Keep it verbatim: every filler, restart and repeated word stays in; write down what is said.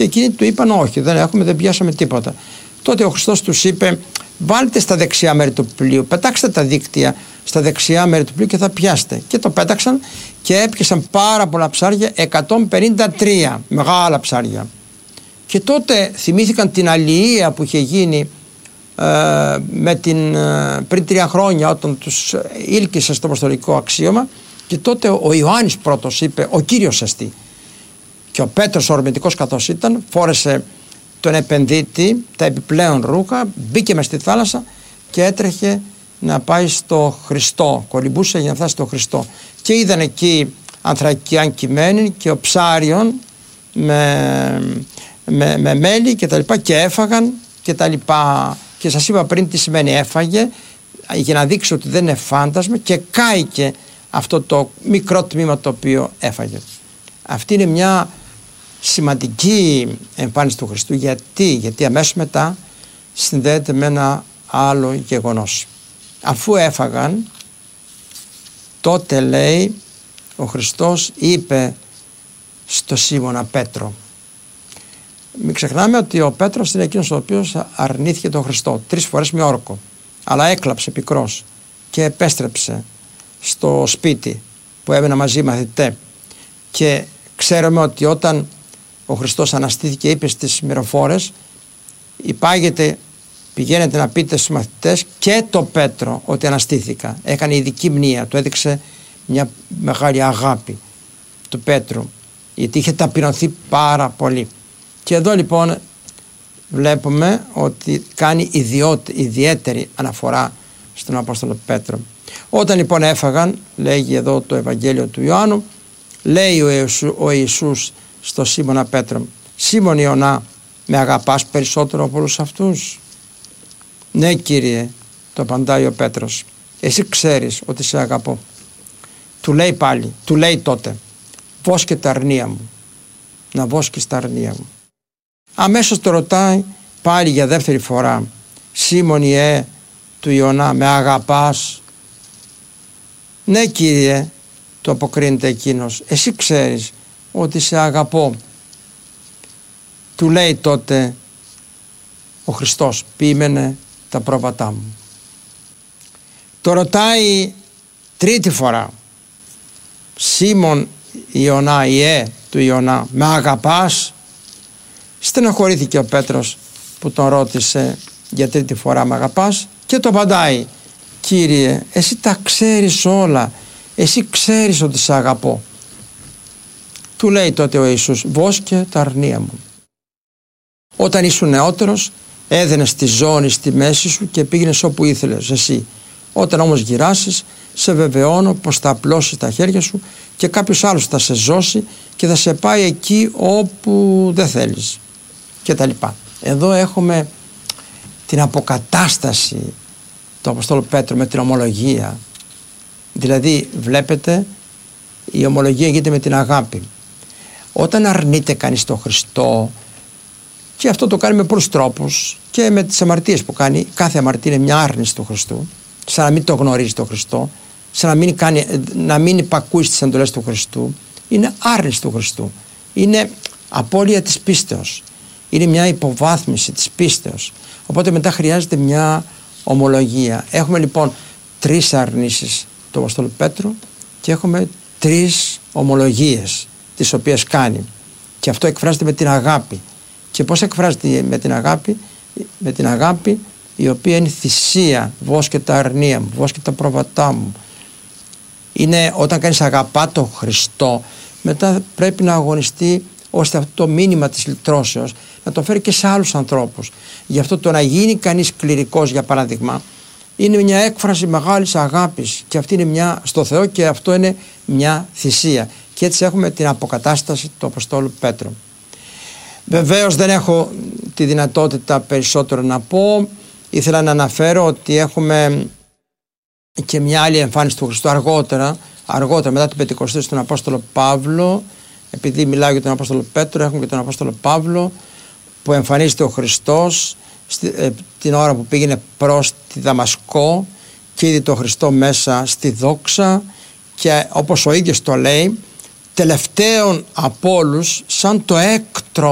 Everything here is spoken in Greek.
Και εκείνοι του είπαν όχι, δεν έχουμε, δεν πιάσαμε τίποτα. Τότε ο Χριστός τους είπε, βάλτε στα δεξιά μέρη του πλοίου, πετάξτε τα δίκτυα στα δεξιά μέρη του πλοίου και θα πιάσετε. Και το πέταξαν και έπιασαν πάρα πολλά ψάρια, εκατόν πενήντα τρία μεγάλα ψάρια. Και τότε θυμήθηκαν την αλληλεία που είχε γίνει ε, με την, ε, πριν τρία χρόνια, όταν τους ήλκησε στο αποστολικό αξίωμα. Και τότε ο Ιωάννης πρώτος είπε, ο Κύριος εστί. Και ο Πέτρος ο ορμητικός καθώς ήταν, φόρεσε τον επενδύτη, τα επιπλέον ρούχα, μπήκε μες στη θάλασσα και έτρεχε να πάει στο Χριστό, κολυμπούσε για να φτάσει στο Χριστό. Και είδαν εκεί ανθρακιά κειμένη και ο ψάριον με, με, με μέλι και τα λοιπά, και έφαγαν και τα λοιπά. Και σας είπα πριν τι σημαίνει έφαγε, για να δείξω ότι δεν είναι φάντασμα, και κάηκε αυτό το μικρό τμήμα το οποίο έφαγε. Αυτή είναι μια σημαντική εμφάνιση του Χριστού. Γιατί, γιατί αμέσως μετά συνδέεται με ένα άλλο γεγονός. Αφού έφαγαν, τότε λέει ο Χριστός είπε στο Σίμωνα Πέτρο. Μην ξεχνάμε ότι ο Πέτρος είναι εκείνος ο οποίος αρνήθηκε τον Χριστό τρεις φορές με όρκο, αλλά έκλαψε πικρός και επέστρεψε στο σπίτι που έμενα μαζί οι μαθητές. Και ξέρουμε ότι όταν ο Χριστός αναστήθηκε, είπε στις μυροφόρες, υπάγεται, πηγαίνετε να πείτε στους μαθητές και το Πέτρο ότι αναστήθηκα. Έκανε ειδική μνήα, του έδειξε μια μεγάλη αγάπη του Πέτρου, γιατί είχε ταπεινωθεί πάρα πολύ. Και εδώ λοιπόν βλέπουμε ότι κάνει ιδιώτη, ιδιαίτερη αναφορά στον Απόστολο Πέτρο. Όταν λοιπόν έφαγαν, λέγει εδώ το Ευαγγέλιο του Ιωάννου, λέει ο, Ιησού, ο Ιησούς στο Σίμωνα Πέτρο, Σίμων Ιωνά, με αγαπάς περισσότερο από όλους αυτούς? Ναι Κύριε, το απαντάει ο Πέτρος, εσύ ξέρεις ότι σε αγαπώ. Του λέει πάλι, του λέει τότε, βόσκε τα αρνία μου, να βόσκεις τα αρνία μου. Αμέσως το ρωτάει πάλι για δεύτερη φορά, Σίμων Ιε του Ιωνά, με αγαπάς? Ναι Κύριε, το αποκρίνεται εκείνος, εσύ ξέρεις ότι σε αγαπώ. Του λέει τότε ο Χριστός, ποίμενε τα πρόβατά μου. Το ρωτάει τρίτη φορά, Σίμων Ιωνά, Ιε του Ιωνά, με αγαπάς? Στενοχωρήθηκε ο Πέτρος που τον ρώτησε για τρίτη φορά, με αγαπάς? Και το απαντάει, Κύριε, εσύ τα ξέρεις όλα, εσύ ξέρεις ότι σε αγαπώ. Του λέει τότε ο Ιησούς, βόσκε τα αρνία μου. Όταν ήσουν νεότερος, έδαινες τη ζώνη στη μέση σου και πήγαινες όπου ήθελες εσύ. Όταν όμως γυράσεις, σε βεβαιώνω πως θα απλώσεις τα χέρια σου και κάποιος άλλος θα σε ζώσει και θα σε πάει εκεί όπου δεν θέλεις. Και τα λοιπά. Εδώ έχουμε την αποκατάσταση του Αποστόλου Πέτρου με την ομολογία. Δηλαδή βλέπετε, η ομολογία γίνεται με την αγάπη. Όταν αρνείται κανείς τον Χριστό, και αυτό το κάνει με πολλούς τρόπους, και με τις αμαρτίες που κάνει, κάθε αμαρτία είναι μια άρνηση του Χριστού, σαν να μην το γνωρίζει τον Χριστό, σαν να μην, κάνει, να μην υπακούει στις εντολές του Χριστού, είναι άρνηση του Χριστού, είναι απώλεια της πίστεως, είναι μια υποβάθμιση της πίστεως. Οπότε μετά χρειάζεται μια ομολογία. Έχουμε λοιπόν τρεις αρνήσεις του Αποστόλου Πέτρου και έχουμε τρεις ομολογίες τις οποίες κάνει, και αυτό εκφράζεται με την αγάπη. Και πώς εκφράζεται με την αγάπη? Με την αγάπη η οποία είναι θυσία, βόσκε τα αρνία μου, βόσκε τα πρόβατά μου. Είναι όταν κανείς αγαπά τον Χριστό, μετά πρέπει να αγωνιστεί ώστε αυτό το μήνυμα της λυτρώσεως να το φέρει και σε άλλους ανθρώπους. Γι' αυτό το να γίνει κανείς κληρικός, για παράδειγμα, είναι μια έκφραση μεγάλης αγάπης, και αυτή είναι μια στο Θεό, και αυτό είναι μια θυσία. Και έτσι έχουμε την αποκατάσταση του Αποστόλου Πέτρου. Βεβαίως δεν έχω τη δυνατότητα περισσότερο να πω. Ήθελα να αναφέρω ότι έχουμε και μια άλλη εμφάνιση του Χριστού αργότερα, αργότερα μετά την Πεντηκοστή, στον Απόστολο Παύλο. Επειδή μιλάω για τον Απόστολο Πέτρο, έχουμε και τον Απόστολο Παύλο, που εμφανίζεται ο Χριστός στη, ε, την ώρα που πήγαινε προς τη Δαμασκό και είδε τον Χριστό μέσα στη δόξα, και όπως ο ίδιος το λέει, τελευταίον από όλους, σαν το έκτρο